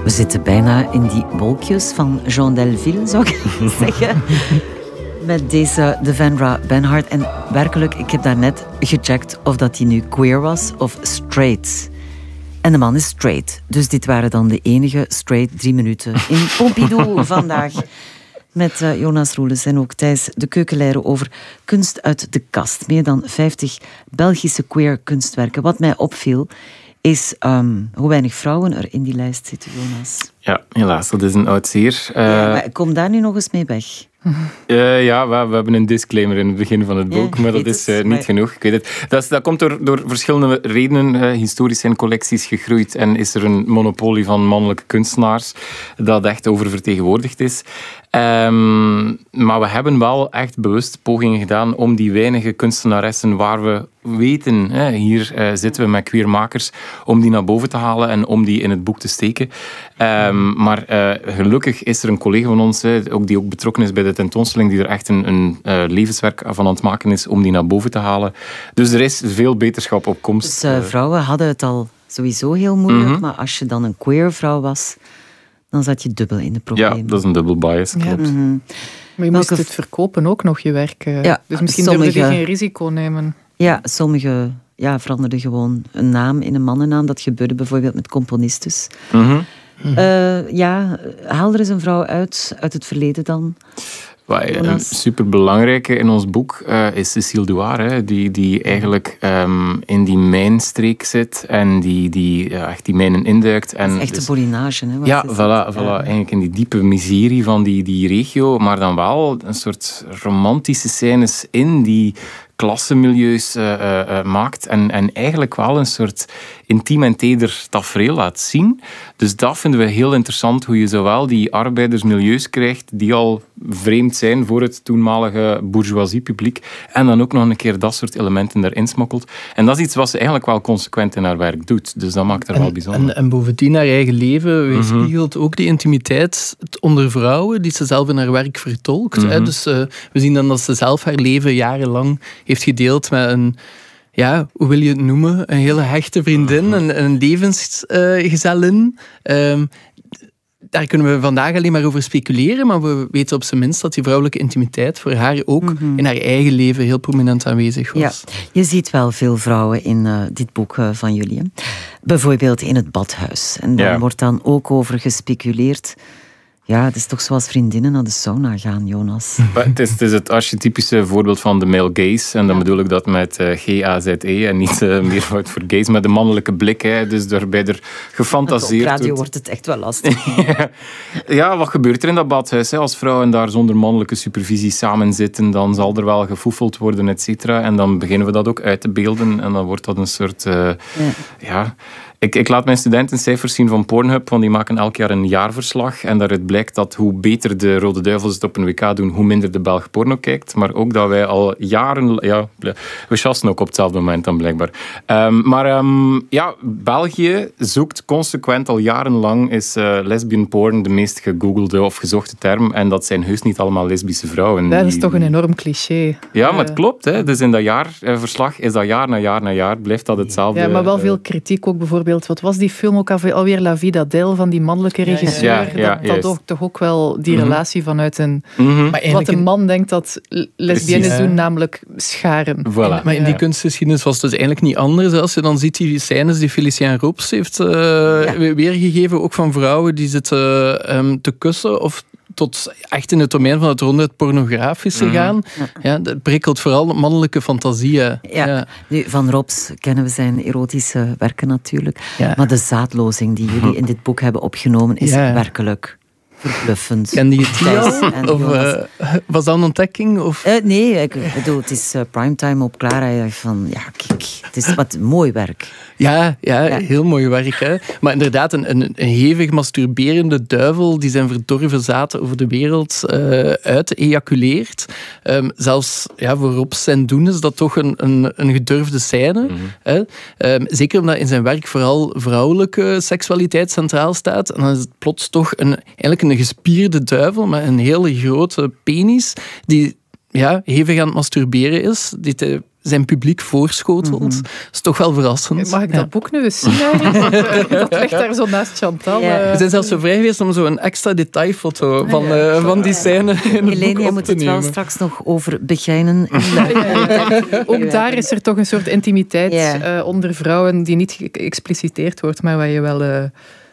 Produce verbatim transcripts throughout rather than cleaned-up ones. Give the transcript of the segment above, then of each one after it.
we zitten bijna in die wolkjes van Jean Delville, zou ik zeggen. Met deze Devendra Banhart. En werkelijk, ik heb daarnet gecheckt of dat hij nu queer was of straight. En de man is straight. Dus dit waren dan de enige straight drie minuten in Pompidou vandaag. Met uh, Jonas Roelens en ook Thijs de Keukenleider over kunst uit de kast. Meer dan vijftig Belgische queer kunstwerken. Wat mij opviel is um, hoe weinig vrouwen er in die lijst zitten, Jonas. Ja, helaas, dat is een oud zeer. Uh, ja, maar kom daar nu nog eens mee weg. Uh, ja, we, we hebben een disclaimer in het begin van het boek, ja, maar dat is uh, niet maar... genoeg. Ik weet het. Dat, is, dat komt door, door verschillende redenen. Uh, historisch zijn collecties gegroeid en is er een monopolie van mannelijke kunstenaars dat echt oververtegenwoordigd is. Um, maar we hebben wel echt bewust pogingen gedaan om die weinige kunstenaressen waar we weten, hè, hier uh, zitten we met queermakers, om die naar boven te halen en om die in het boek te steken. Um, maar uh, gelukkig is er een collega van ons, hè, ook die ook betrokken is bij de tentoonstelling, die er echt een, een uh, levenswerk van aan het maken is om die naar boven te halen. Dus er is veel beterschap op komst. Dus uh, vrouwen hadden het al sowieso heel moeilijk, mm-hmm. maar als je dan een queer vrouw was, dan zat je dubbel in de problemen. Ja, dat is een dubbel bias, klopt. Ja. Mm-hmm. Maar je moest het verkopen ook nog, je werk. Ja, dus misschien sommige... durfde je geen risico nemen. Ja, sommigen ja, veranderden gewoon een naam in een mannennaam. Dat gebeurde bijvoorbeeld met componistes. Mm-hmm. Uh, ja, haal er eens een vrouw uit, uit het verleden dan. Een superbelangrijke in ons boek uh, is Cécile Douard, hè, die, die eigenlijk um, in die mijnstreek zit en die, die uh, echt die mijnen induikt. En dat is echt dus, de borinage. Hè, ja, voilà, voilà, eigenlijk in die diepe miserie van die, die regio, maar dan wel een soort romantische scènes in die klassenmilieus uh, uh, maakt en, en eigenlijk wel een soort intiem en teder tafereel laat zien. Dus dat vinden we heel interessant, hoe je zowel die arbeidersmilieus krijgt die al vreemd zijn voor het toenmalige bourgeoisiepubliek en dan ook nog een keer dat soort elementen erin smokkelt. En dat is iets wat ze eigenlijk wel consequent in haar werk doet. Dus dat maakt haar en, wel bijzonder. En, en bovendien haar eigen leven weerspiegelt mm-hmm. ook die intimiteit onder vrouwen die ze zelf in haar werk vertolkt. Mm-hmm. Hè. Dus uh, we zien dan dat ze zelf haar leven jarenlang heeft gedeeld met een, ja, hoe wil je het noemen? Een hele hechte vriendin, een, een levensgezellin. Uh, um, daar kunnen we vandaag alleen maar over speculeren, maar we weten op zijn minst dat die vrouwelijke intimiteit voor haar ook mm-hmm. in haar eigen leven heel prominent aanwezig was. Ja, je ziet wel veel vrouwen in uh, dit boek uh, van jullie. Hè? Bijvoorbeeld in het badhuis. En daar ja. wordt dan ook over gespeculeerd. Ja, het is toch zoals vriendinnen naar de sauna gaan, Jonas. Maar het, is, het is het archetypische voorbeeld van de male gaze. En dan ja. bedoel ik dat met uh, G A Z E en niet uh, meervoud voor gaze, met de mannelijke blik. Hè. Dus daarbij er gefantaseerd op radio wordt. wordt het echt wel lastig. ja. ja, wat gebeurt er in dat badhuis? Hè? Als vrouwen daar zonder mannelijke supervisie samen zitten, dan zal er wel gefoefeld worden, et cetera. En dan beginnen we dat ook uit te beelden. En dan wordt dat een soort... Uh, ja... ja Ik, ik laat mijn studenten cijfers zien van Pornhub, want die maken elk jaar een jaarverslag. En daaruit blijkt dat hoe beter de Rode Duivels het op een W K doen, hoe minder de Belg porno kijkt. Maar ook dat wij al jaren... Ja, we chassen ook op hetzelfde moment dan blijkbaar. Um, maar um, ja, België zoekt consequent al jarenlang is uh, lesbian porn de meest gegoogelde of gezochte term. En dat zijn heus niet allemaal lesbische vrouwen. Dat is toch een enorm cliché. Ja, maar het klopt. Hè. Dus in dat jaarverslag is dat jaar na jaar na jaar, blijft dat hetzelfde. Ja, maar wel veel kritiek ook bijvoorbeeld. Wat was die film ook alweer, La Vie d'Adèle, van die mannelijke regisseur? Ja, ja, dat dat ook, toch ook wel die mm-hmm. relatie vanuit een... Mm-hmm. Wat een man denkt dat lesbiennes ja. doen, namelijk scharen. Voilà. En, maar in die kunstgeschiedenis was het dus eigenlijk niet anders. Als je dan ziet die scènes die Félicien Rops heeft uh, ja. weergegeven, ook van vrouwen die zitten um, te kussen of tot echt in het domein van het ronduit pornografische mm-hmm. gaan. Ja, dat prikkelt vooral mannelijke fantasieën. Ja. Ja. Nu, van Rops kennen we zijn erotische werken natuurlijk. Ja. Maar de zaadlozing die jullie in dit boek hebben opgenomen is ja. werkelijk verbluffend. Kende je het al? Of uh, was dat een ontdekking? Of? Uh, nee, ik bedoel, het is uh, primetime op Clara. Je dacht van, ja, kijk, het is wat mooi werk. Ja, ja, ja. heel mooi werk. Hè? Maar inderdaad, een, een, een hevig masturberende duivel die zijn verdorven zaad over de wereld uh, uit ejaculeert. Um, zelfs ja, voor Rob zijn doen is dat toch een, een, een gedurfde scène. Mm-hmm. Hè? Um, zeker omdat in zijn werk vooral vrouwelijke seksualiteit centraal staat. En dan is het plots toch een, eigenlijk een gespierde duivel met een hele grote penis die ja, hevig aan het masturberen is, die te zijn publiek voorschotelt. Mm-hmm. Dat is toch wel verrassend. Mag ik dat ja. boek nu eens zien eigenlijk? Dat ligt daar zo naast Chantal. Ja. We zijn zelfs zo vrij geweest om zo een extra detailfoto van, ja, ja. Uh, van die scène in het Helene, boek je moet het wel straks nog over begijnen. Ja, ja. Ook daar is er toch een soort intimiteit ja. uh, onder vrouwen die niet geëxpliciteerd wordt, maar waar je wel... Uh,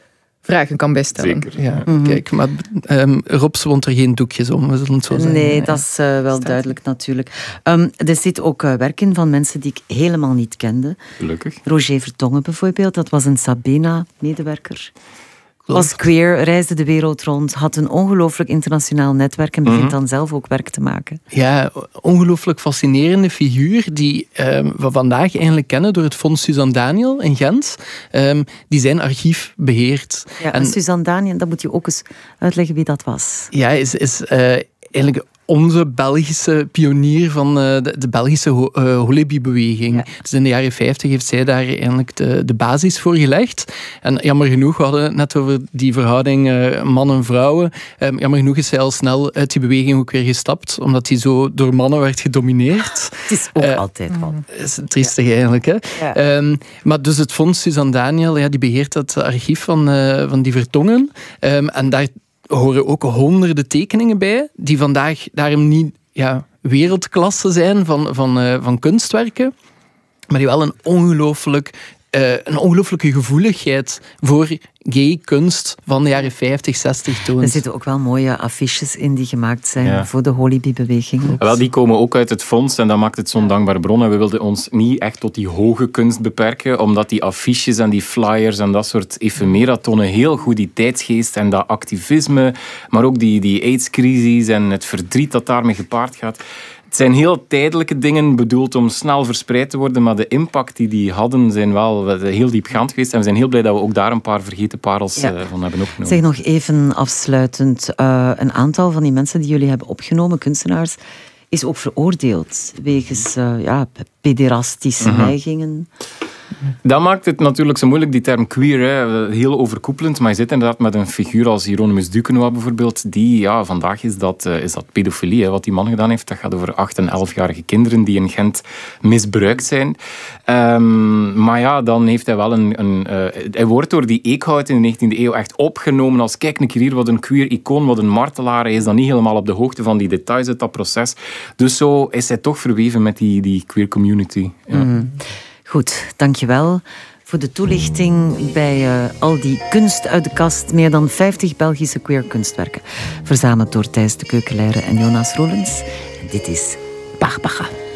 vragen kan bijstellen. Zeker. Ja. Mm-hmm. Kijk, maar um, Rob wond er geen doekjes om, we zullen het zo zeggen. Nee, dat is uh, wel Staat. duidelijk natuurlijk. Um, er zit ook uh, werk in van mensen die ik helemaal niet kende. Gelukkig. Roger Vertongen bijvoorbeeld, dat was een Sabena-medewerker. Was queer, reisde de wereld rond, had een ongelooflijk internationaal netwerk en begint mm-hmm. dan zelf ook werk te maken. Ja, ongelooflijk fascinerende figuur die um, we vandaag eigenlijk kennen door het Fonds Suzanne Daniel in Gent, um, die zijn archief beheert. Ja, en Suzanne Daniel, dat moet je ook eens uitleggen wie dat was. Ja, is, is uh, eigenlijk... onze Belgische pionier van de, de Belgische ho- uh, Holibi-beweging. Ja. Dus in de jaren vijftig heeft zij daar eigenlijk de, de basis voor gelegd. En jammer genoeg, we hadden het net over die verhouding uh, man en vrouwen. Um, jammer genoeg is zij al snel uit die beweging ook weer gestapt, omdat die zo door mannen werd gedomineerd. Het is ook uh, altijd wel. Dat is triestig ja. eigenlijk. Hè? Ja. Um, maar dus het Fonds Suzanne Daniel, ja, die beheert het archief van, uh, van die Vertongen. Um, en daar horen ook honderden tekeningen bij, die vandaag daarom niet ja, wereldklasse zijn van, van, uh, van kunstwerken, maar die wel een ongelooflijk uh, een ongelooflijke gevoeligheid voor gay kunst van de jaren vijftig, zestig toont. Er zitten ook wel mooie affiches in die gemaakt zijn ja. voor de Holibi-beweging. Wel, die komen ook uit het fonds en dat maakt het zo'n ja. dankbare bron. En we wilden ons niet echt tot die hoge kunst beperken, omdat die affiches en die flyers en dat soort efemera tonen heel goed die tijdsgeest en dat activisme, maar ook die, die AIDS-crisis en het verdriet dat daarmee gepaard gaat. Het zijn heel tijdelijke dingen bedoeld om snel verspreid te worden, maar de impact die die hadden zijn wel heel diepgaand geweest. En we zijn heel blij dat we ook daar een paar vergeten parels ja. van hebben opgenomen. Zeg nog even afsluitend. Uh, een aantal van die mensen die jullie hebben opgenomen, kunstenaars, is ook veroordeeld wegens uh, ja, pederastische mm-hmm. neigingen. Dat maakt het natuurlijk zo moeilijk, die term queer, hè. Heel overkoepelend, maar je zit inderdaad met een figuur als Hieronymus Duquesnoy bijvoorbeeld, die, ja, vandaag is dat, uh, is dat pedofilie, hè, wat die man gedaan heeft. Dat gaat over acht- en elfjarige kinderen die in Gent misbruikt zijn. Um, maar ja, dan heeft hij wel een... een uh, hij wordt door die Eekhout in de negentiende eeuw echt opgenomen als, kijk een keer hier, wat een queer icoon, wat een martelaar. Hij is dan niet helemaal op de hoogte van die details uit dat proces. Dus zo is hij toch verweven met die, die queer community. Ja. Mm. Goed, dankjewel voor de toelichting bij uh, al die kunst uit de kast. Meer dan vijftig Belgische queer kunstwerken. Verzameld door Thijs de Keukenleijer en Jonas Roelens. En dit is Barbara.